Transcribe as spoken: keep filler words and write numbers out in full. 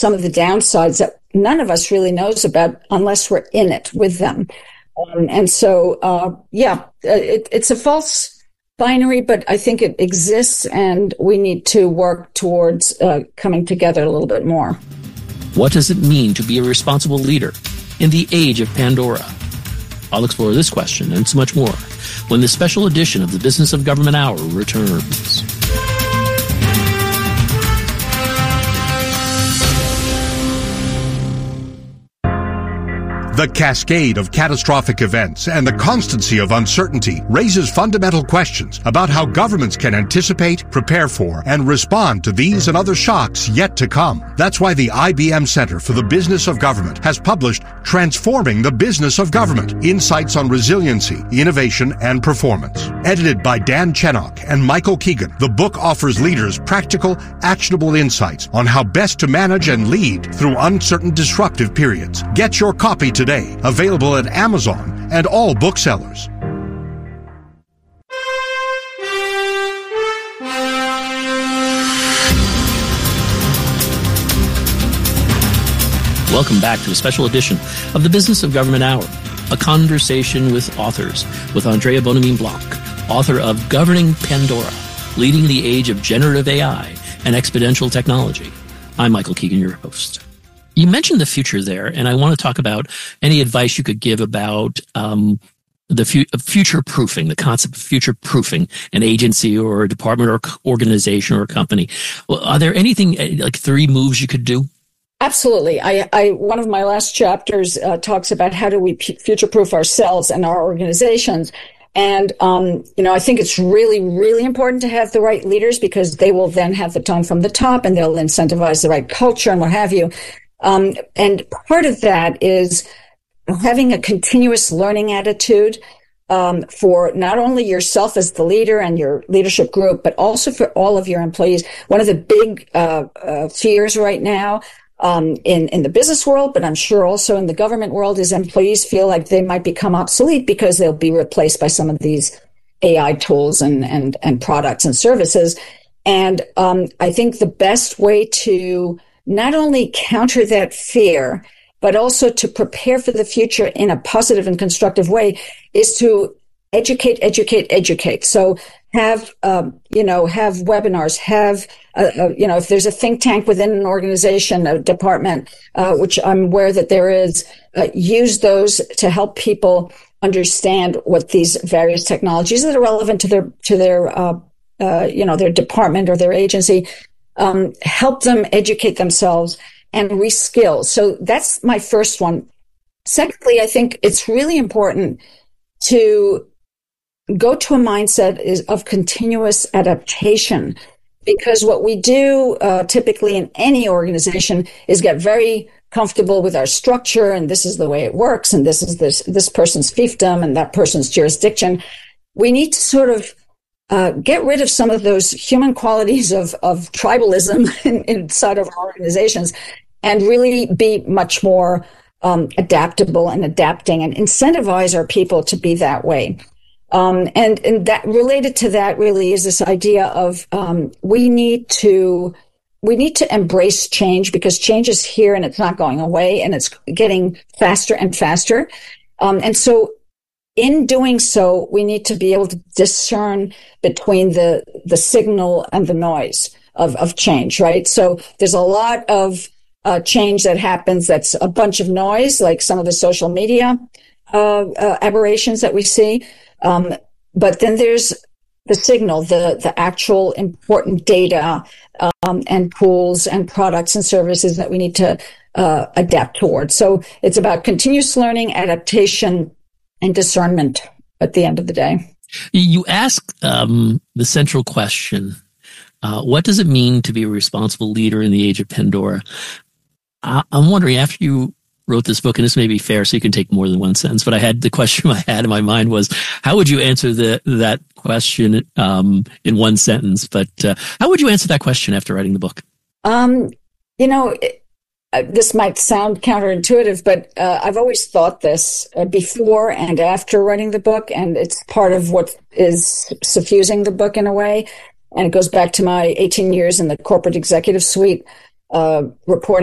some of the downsides that none of us really knows about unless we're in it with them. Um, and so, uh, yeah, it, it's a false binary, but I think it exists, and we need to work towards uh, coming together a little bit more. What does it mean to be a responsible leader in the age of Pandora? I'll explore this question and so much more when the special edition of the Business of Government Hour returns. The cascade of catastrophic events and the constancy of uncertainty raises fundamental questions about how governments can anticipate, prepare for, and respond to these and other shocks yet to come. That's why the I B M Center for the Business of Government has published Transforming the Business of Government: Insights on Resiliency, Innovation, and Performance. Edited by Dan Chenok and Michael Keegan, the book offers leaders practical, actionable insights on how best to manage and lead through uncertain, disruptive periods. Get your copy today. Today, available at Amazon and all booksellers. Welcome back to a special edition of the Business of Government Hour, a conversation with authors, with Andrea Bonamine Blanc, author of Governing Pandora, Leading the Age of Generative A I and Exponential Technology. I'm Michael Keegan, your host. You mentioned the future there, and I want to talk about any advice you could give about um, the fu- future-proofing, the concept of future-proofing an agency or a department or organization or a company. Well, are there anything, like three moves you could do? Absolutely. I, I one of my last chapters uh, talks about how do we p- future-proof ourselves and our organizations. And, um, you know, I think it's really, really important to have the right leaders, because they will then have the tone from the top, and they'll incentivize the right culture and what have you. Um, and part of that is having a continuous learning attitude, um, for not only yourself as the leader and your leadership group, but also for all of your employees. One of the big, uh, uh fears right now, um, in, in the business world, but I'm sure also in the government world, is employees feel like they might become obsolete because they'll be replaced by some of these A I tools and, and, and products and services. And, um, I think the best way to not only counter that fear, but also to prepare for the future in a positive and constructive way, is to educate, educate, educate. So have, um, you know, have webinars, have, uh, uh, you know, if there's a think tank within an organization, a department, uh, which I'm aware that there is, uh, use those to help people understand what these various technologies that are relevant to their, to their, uh, uh, you know, their department or their agency. Um, help them educate themselves and reskill. So that's my first one. Secondly, I think it's really important to go to a mindset is of continuous adaptation, because what we do uh, typically in any organization is get very comfortable with our structure, and this is the way it works, and this is this this person's fiefdom and that person's jurisdiction. We need to sort of Uh, get rid of some of those human qualities of, of tribalism in, inside of our organizations, and really be much more um, adaptable and adapting, and incentivize our people to be that way. Um, and, and that related to that really is this idea of um, we need to we need to embrace change, because change is here and it's not going away, and it's getting faster and faster. Um, and so in doing so, we need to be able to discern between the, the signal and the noise of, of change, right? So there's a lot of uh, change that happens that's a bunch of noise, like some of the social media uh, uh, aberrations that we see. Um, but then there's the signal, the, the actual important data um, and tools and products and services that we need to uh, adapt towards. So it's about continuous learning, adaptation, and discernment at the end of the day. You ask um, the central question, uh, what does it mean to be a responsible leader in the age of Pandora? I- I'm wondering, after you wrote this book, and this may be fair, so you can take more than one sentence, but I had the question I had in my mind was, how would you answer the, that question um, in one sentence? But uh, how would you answer that question after writing the book? Um, you know, it, Uh, this might sound counterintuitive, but uh, I've always thought this uh, before and after writing the book, and it's part of what is suffusing the book in a way. And it goes back to my eighteen years in the corporate executive suite, uh, reporting